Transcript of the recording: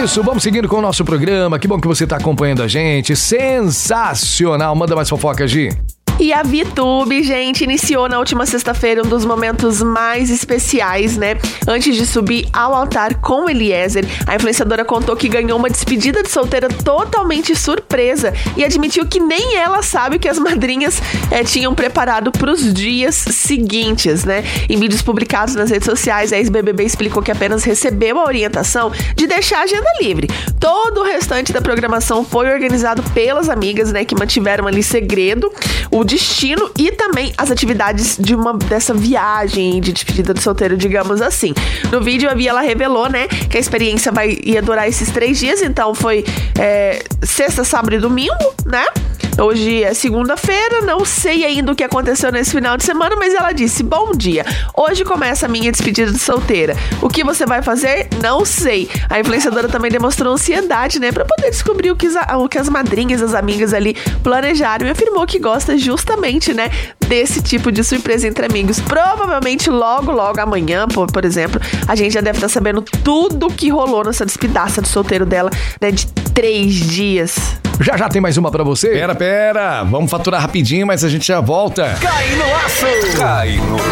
isso, vamos seguindo com o nosso programa. Que bom que você tá acompanhando a gente. Sensacional. Manda mais fofoca, Gi. E a VTube, gente, iniciou na última sexta-feira um dos momentos mais especiais, né? Antes de subir ao altar com Eliezer, a influenciadora contou que ganhou uma despedida de solteira totalmente surpresa e admitiu que nem ela sabe o que as madrinhas tinham preparado para os dias seguintes, né? Em vídeos publicados nas redes sociais, a ex-BBB explicou que apenas recebeu a orientação de deixar a agenda livre. Todo o restante da programação foi organizado pelas amigas, né? Que mantiveram ali segredo o destino e também as atividades dessa viagem de despedida de solteiro, digamos assim. No vídeo, a Bia, ela revelou, né, que a experiência ia durar esses 3 dias, então foi sexta, sábado e domingo, né? Hoje é segunda-feira, não sei ainda o que aconteceu nesse final de semana, mas ela disse: bom dia, hoje começa a minha despedida de solteira. O que você vai fazer? Não sei. A influenciadora também demonstrou ansiedade, né, pra poder descobrir o que as madrinhas, as amigas ali planejaram, e afirmou que gosta justamente, né, desse tipo de surpresa entre amigos. Provavelmente logo amanhã, por exemplo, a gente já deve estar sabendo tudo o que rolou nessa despidaça de solteiro dela, né, de 3 dias. Já tem mais uma pra você? Pera, vamos faturar rapidinho, mas a gente já volta. Cai no aço! Cai no